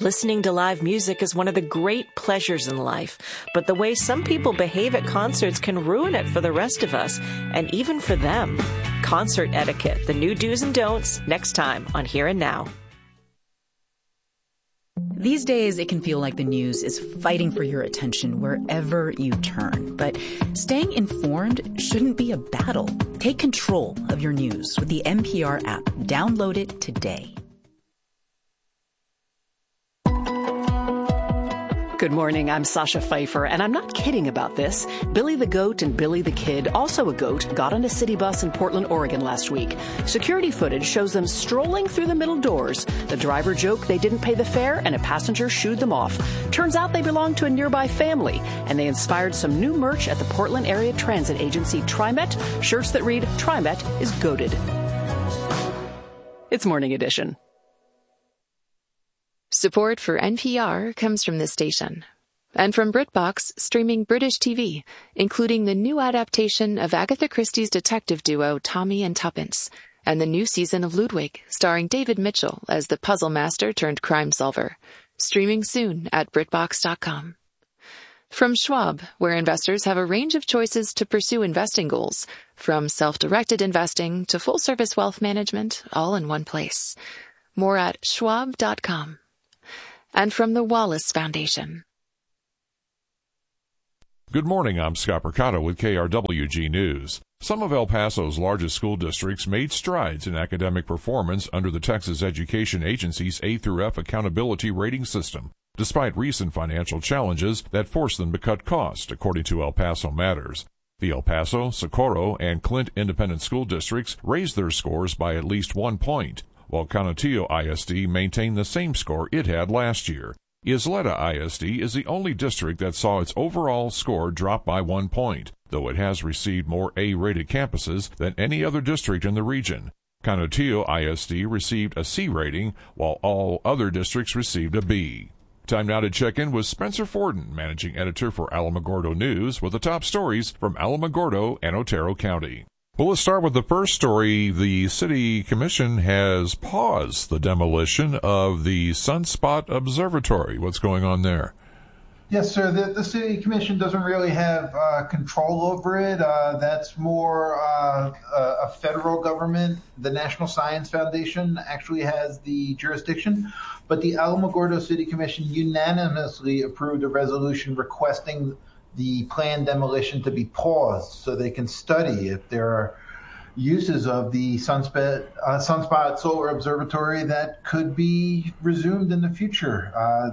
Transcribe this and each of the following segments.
Listening to live music is one of the great pleasures in life, but the way some people behave at concerts can ruin it for the rest of us, and even for them. Concert etiquette, the new do's and don'ts, next time on Here and Now. These days, it can feel like the news is fighting for your attention wherever you turn. But staying informed shouldn't be a battle. Take control of your news with the NPR app. Download it today. Good morning, I'm Sasha Pfeiffer, and I'm not kidding about this. Billy the Goat and Billy the Kid, also a goat, got on a city bus in Portland, Oregon last week. Security footage shows them strolling through the middle doors. The driver joked they didn't pay the fare, and a passenger shooed them off. Turns out they belonged to a nearby family, and they inspired some new merch at the Portland area transit agency TriMet, shirts that read, TriMet is goated. It's Morning Edition. Support for NPR comes from this station and from BritBox, streaming British TV, including the new adaptation of Agatha Christie's detective duo Tommy and Tuppence, and the new season of Ludwig, starring David Mitchell as the puzzle master turned crime solver. Streaming soon at BritBox.com. From Schwab, where investors have a range of choices to pursue investing goals, from self-directed investing to full-service wealth management, all in one place. More at Schwab.com. And from the Wallace Foundation. Good morning, I'm Scott Percato with KRWG News. Some of El Paso's largest school districts made strides in academic performance under the Texas Education Agency's A through F accountability rating system, despite recent financial challenges that forced them to cut costs, according to El Paso Matters. The El Paso, Socorro, and Clint Independent School Districts raised their scores by at least 1 point, while Canutillo ISD maintained the same score it had last year. Isleta ISD is the only district that saw its overall score drop by 1 point, though it has received more A-rated campuses than any other district in the region. Canutillo ISD received a C rating, while all other districts received a B. Time now to check in with Spencer Forden, managing editor for Alamogordo News, with the top stories from Alamogordo and Otero County. Well, let's start with the first story. The City Commission has paused the demolition of the Sunspot Observatory. What's going on there? Yes, sir. The City Commission doesn't really have control over it. That's more a federal government. The National Science Foundation actually has the jurisdiction. But the Alamogordo City Commission unanimously approved a resolution requesting the planned demolition to be paused so they can study if there are uses of the Sunspot Solar Observatory that could be resumed in the future.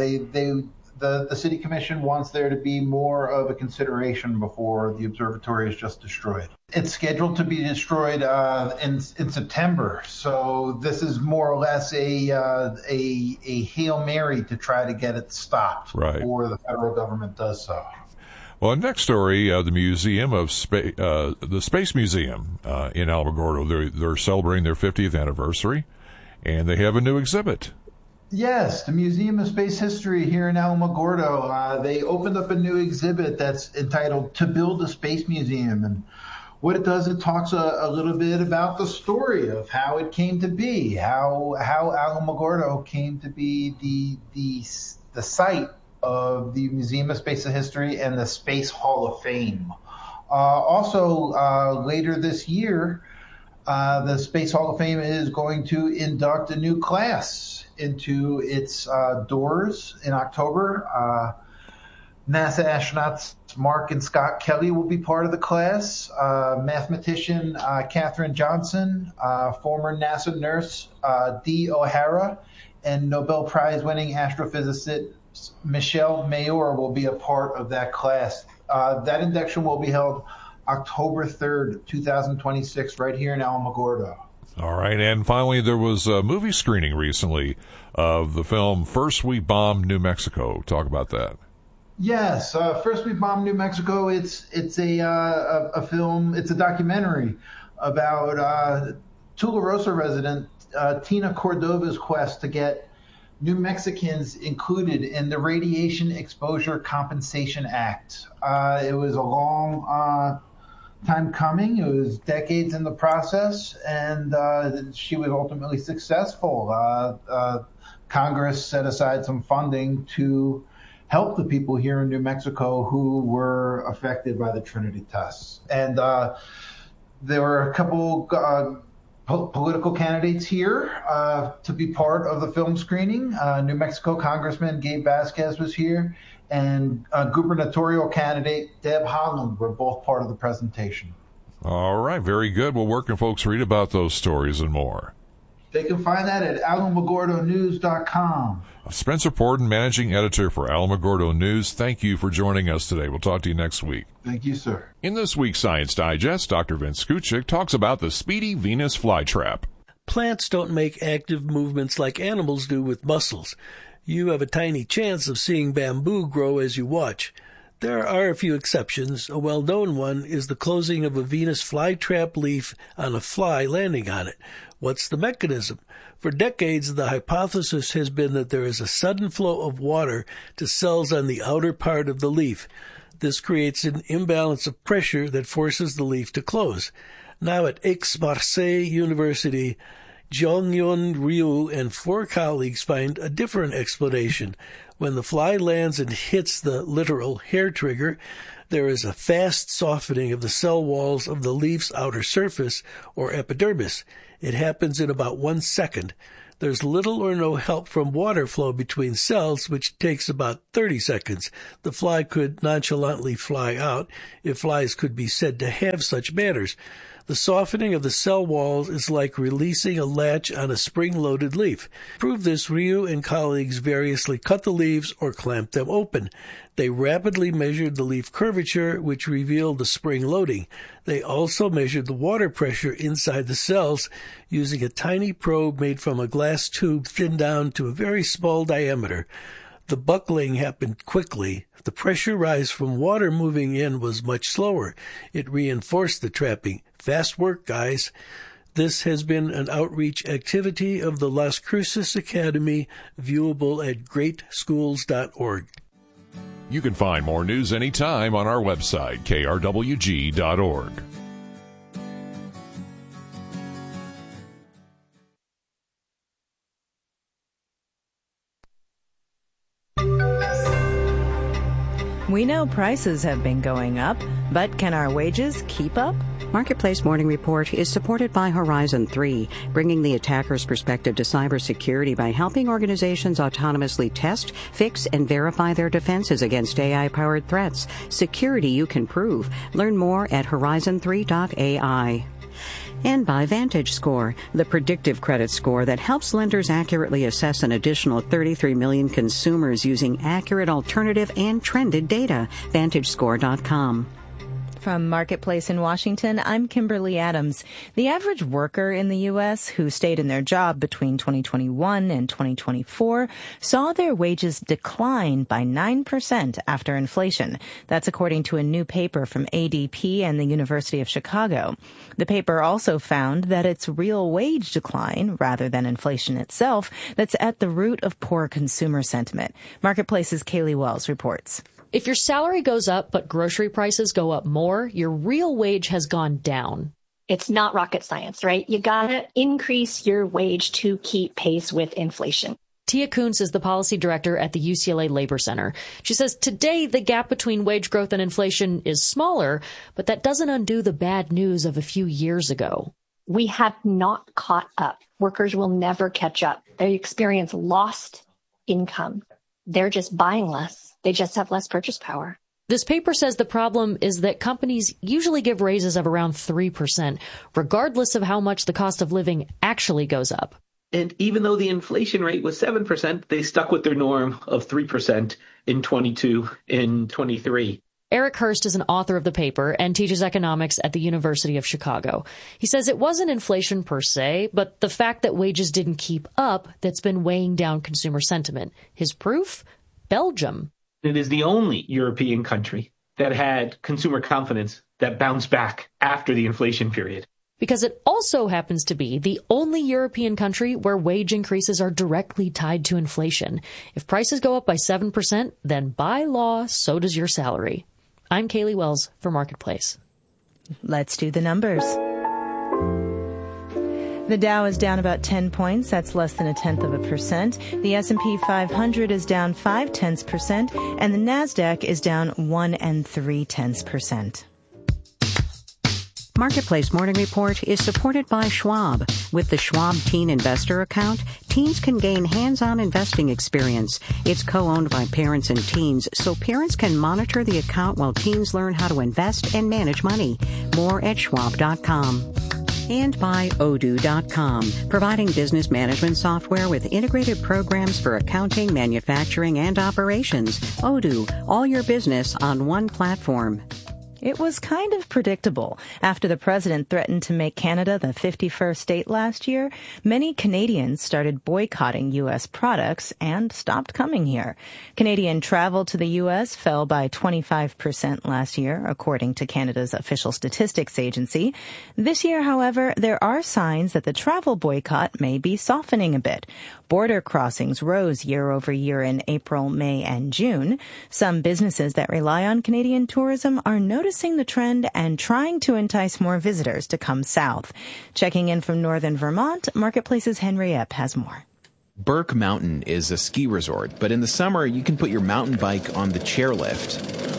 The City Commission wants there to be more of a consideration before the observatory is just destroyed. It's scheduled to be destroyed in September, so this is more or less a Hail Mary to try to get it stopped before the federal government does so. Well, next story, the Museum of the Space Museum in Alamogordo, they're celebrating their 50th anniversary, and they have a new exhibit. Yes, the Museum of Space History here in Alamogordo, they opened up a new exhibit that's entitled To Build a Space Museum. And what it does, it talks a little bit about the story of how it came to be, how Alamogordo came to be the site of the Museum of Space History and the Space Hall of Fame. Also, later this year, the Space Hall of Fame is going to induct a new class into its doors in October. NASA astronauts Mark and Scott Kelly will be part of the class. Mathematician Katherine Johnson, former NASA nurse Dee O'Hara, and Nobel Prize winning astrophysicist Michelle Mayor will be a part of that class. That induction will be held October 3rd, 2026, right here in Alamogordo. All right, and finally, there was a movie screening recently of the film First We Bombed New Mexico. Talk about that. Yes, First We Bombed New Mexico. It's a film. It's a documentary about Tularosa resident Tina Cordova's quest to get New Mexicans included in the Radiation Exposure Compensation Act. It was a long time coming. It was decades in the process, and she was ultimately successful. Congress set aside some funding to help the people here in New Mexico who were affected by the Trinity tests. And there were a couple political candidates here to be part of the film screening. New Mexico Congressman Gabe Vasquez was here, and gubernatorial candidate Deb Haaland were both part of the presentation. All right, very good. Well, where can folks read about those stories and more? They can find that at alamogordonews.com. Spencer Porten, managing editor for Alamogordo News, thank you for joining us today. We'll talk to you next week. Thank you, sir. In this week's Science Digest, Dr. Vince Skuchik talks about the speedy Venus flytrap. Plants don't make active movements like animals do with muscles. You have a tiny chance of seeing bamboo grow as you watch. There are a few exceptions. A well-known one is the closing of a Venus flytrap leaf on a fly landing on it. What's the mechanism? For decades, the hypothesis has been that there is a sudden flow of water to cells on the outer part of the leaf. This creates an imbalance of pressure that forces the leaf to close. Now at Aix-Marseille University, Jeongyeon Ryu and 4 colleagues find a different explanation. When the fly lands and hits the literal hair trigger, there is a fast softening of the cell walls of the leaf's outer surface, or epidermis. It happens in about 1 second. There's little or no help from water flow between cells, which takes about 30 seconds. The fly could nonchalantly fly out, if flies could be said to have such manners. The softening of the cell walls is like releasing a latch on a spring-loaded leaf. To prove this, Ryu and colleagues variously cut the leaves or clamped them open. They rapidly measured the leaf curvature, which revealed the spring loading. They also measured the water pressure inside the cells using a tiny probe made from a glass tube thinned down to a very small diameter. The buckling happened quickly. The pressure rise from water moving in was much slower. It reinforced the trapping. Fast work, guys. This has been an outreach activity of the Las Cruces Academy, viewable at greatschools.org. You can find more news anytime on our website, krwg.org. We know prices have been going up, but can our wages keep up? Marketplace Morning Report is supported by Horizon 3, bringing the attacker's perspective to cybersecurity by helping organizations autonomously test, fix, and verify their defenses against AI-powered threats. Security you can prove. Learn more at horizon3.ai. And by VantageScore, the predictive credit score that helps lenders accurately assess an additional 33 million consumers using accurate alternative and trended data. VantageScore.com. From Marketplace in Washington, I'm Kimberly Adams. The average worker in the U.S. who stayed in their job between 2021 and 2024 saw their wages decline by 9% after inflation. That's according to a new paper from ADP and the University of Chicago. The paper also found that it's real wage decline, rather than inflation itself, that's at the root of poor consumer sentiment. Marketplace's Kaylee Wells reports. If your salary goes up but grocery prices go up more, your real wage has gone down. It's not rocket science, right? You gotta increase your wage to keep pace with inflation. Tia Kuntz is the policy director at the UCLA Labor Center. She says today the gap between wage growth and inflation is smaller, but that doesn't undo the bad news of a few years ago. We have not caught up. Workers will never catch up. They experience lost income. They're just buying less. They just have less purchase power. This paper says the problem is that companies usually give raises of around 3%, regardless of how much the cost of living actually goes up. And even though the inflation rate was 7%, they stuck with their norm of 3% in 22 and 23. Eric Hurst is an author of the paper and teaches economics at the University of Chicago. He says it wasn't inflation per se, but the fact that wages didn't keep up that's been weighing down consumer sentiment. His proof? Belgium. It is the only European country that had consumer confidence that bounced back after the inflation period. Because it also happens to be the only European country where wage increases are directly tied to inflation. If prices go up by 7%, then by law, so does your salary. I'm Kaylee Wells for Marketplace. Let's do the numbers. The Dow is down about 10 points. That's less than 0.1%. The S&P 500 is down 0.5%, and the Nasdaq is down 1 3/10%. Marketplace Morning Report is supported by Schwab. With the Schwab Teen Investor account, teens can gain hands-on investing experience. It's co-owned by parents and teens, so parents can monitor the account while teens learn how to invest and manage money. More at schwab.com. And by Odoo.com, providing business management software with integrated programs for accounting, manufacturing, and operations. Odoo, all your business on one platform. It was kind of predictable. After the president threatened to make Canada the 51st state last year, many Canadians started boycotting U.S. products and stopped coming here. Canadian travel to the U.S. fell by 25% last year, according to Canada's official statistics agency. This year, however, there are signs that the travel boycott may be softening a bit. Border crossings rose year over year in April, May, and June. Some businesses that rely on Canadian tourism are noticing the trend and trying to entice more visitors to come south. Checking in from northern Vermont, Marketplace's Henry Epp has more. Burke Mountain is a ski resort, but in the summer you can put your mountain bike on the chairlift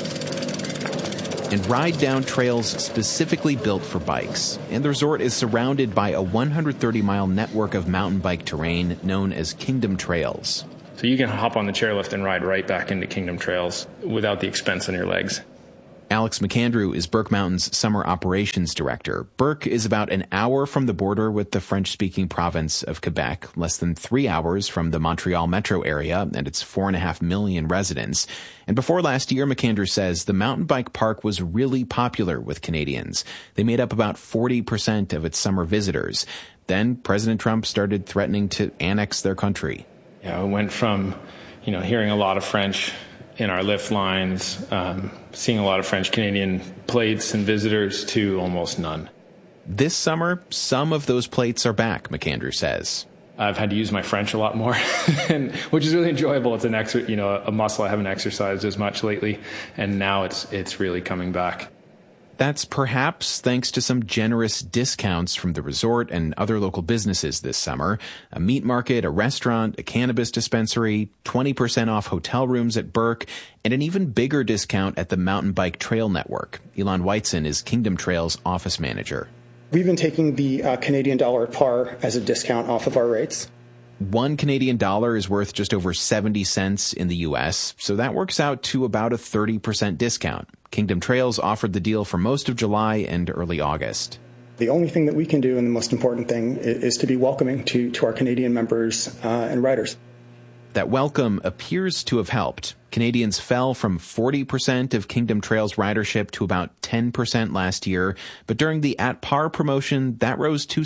and ride down trails specifically built for bikes. And the resort is surrounded by a 130-mile network of mountain bike terrain known as Kingdom Trails. So you can hop on the chairlift and ride right back into Kingdom Trails without the expense on your legs. Alex McAndrew is Burke Mountain's summer operations director. Burke is about an hour from the border with the French-speaking province of Quebec, less than 3 hours from the Montreal metro area and its 4.5 million residents. And before last year, McAndrew says the mountain bike park was really popular with Canadians. They made up about 40% of its summer visitors. Then President Trump started threatening to annex their country. Yeah, it went from, hearing a lot of French in our lift lines, seeing a lot of French-Canadian plates and visitors to almost none. This summer, some of those plates are back, McAndrew says. I've had to use my French a lot more, which is really enjoyable. It's a muscle I haven't exercised as much lately, and now it's really coming back. That's perhaps thanks to some generous discounts from the resort and other local businesses this summer. A meat market, a restaurant, a cannabis dispensary, 20% off hotel rooms at Burke, and an even bigger discount at the Mountain Bike Trail Network. Elon Whiteson is Kingdom Trails office manager. We've been taking the Canadian dollar at par as a discount off of our rates. $1 Canadian is worth just over 70 cents in the U.S., so that works out to about a 30% discount. Kingdom Trails offered the deal for most of July and early August. The only thing that we can do, and the most important thing, is to be welcoming to our Canadian members and riders. That welcome appears to have helped. Canadians fell from 40% of Kingdom Trails ridership to about 10% last year, but during the At Par promotion, that rose to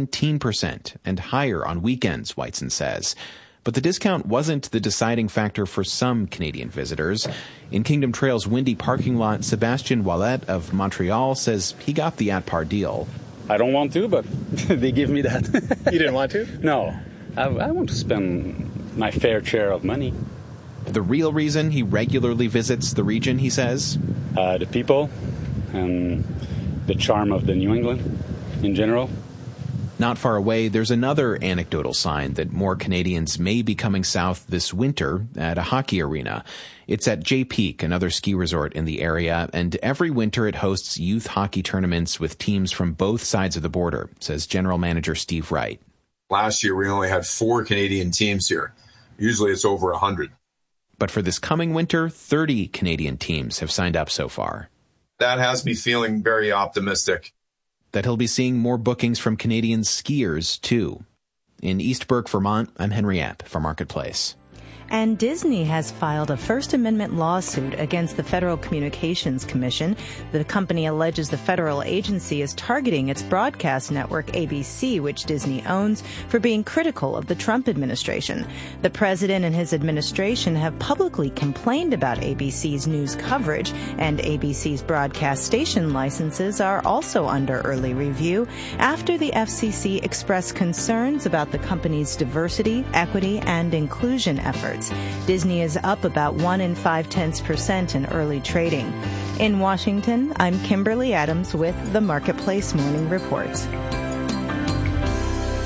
17% and higher on weekends, Whiteson says. But the discount wasn't the deciding factor for some Canadian visitors. In Kingdom Trails' windy parking lot, Sebastian Wallet of Montreal says he got the At Par deal. I don't want to, but they give me that. You didn't want to? No. I want to spend my fair share of money. The real reason he regularly visits the region, he says? The people and the charm of the New England in general. Not far away, there's another anecdotal sign that more Canadians may be coming south this winter at a hockey arena. It's at Jay Peak, another ski resort in the area, and every winter it hosts youth hockey tournaments with teams from both sides of the border, says General Manager Steve Wright. Last year, we only had 4 Canadian teams here. Usually it's over 100. But for this coming winter, 30 Canadian teams have signed up so far. That has me feeling very optimistic. That he'll be seeing more bookings from Canadian skiers, too. In East Burke, Vermont, I'm Henry Epp for Marketplace. And Disney has filed a First Amendment lawsuit against the Federal Communications Commission. The company alleges the federal agency is targeting its broadcast network, ABC, which Disney owns, for being critical of the Trump administration. The president and his administration have publicly complained about ABC's news coverage, and ABC's broadcast station licenses are also under early review after the FCC expressed concerns about the company's diversity, equity, and inclusion efforts. Disney is up about 1 5/10% in early trading. In Washington, I'm Kimberly Adams with the Marketplace Morning Report.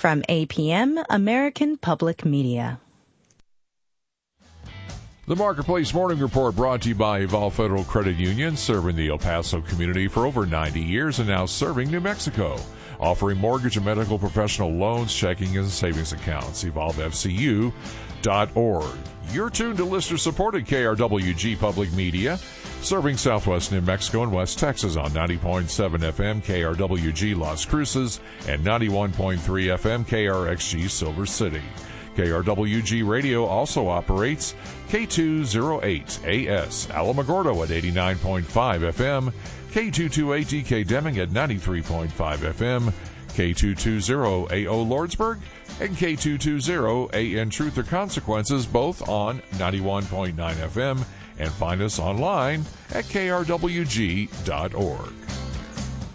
From APM, American Public Media. The Marketplace Morning Report brought to you by Evolve Federal Credit Union, serving the El Paso community for over 90 years and now serving New Mexico. Offering mortgage and medical professional loans, checking and savings accounts. EvolveFCU.org. You're tuned to listener-supported KRWG Public Media, serving Southwest New Mexico and West Texas on 90.7 FM KRWG Las Cruces and 91.3 FM KRXG Silver City. KRWG Radio also operates K208AS Alamogordo at 89.5 FM, K228DK Deming at 93.5 FM, K220AO Lordsburg, and K220AN Truth or Consequences, both on 91.9 FM, and find us online at krwg.org.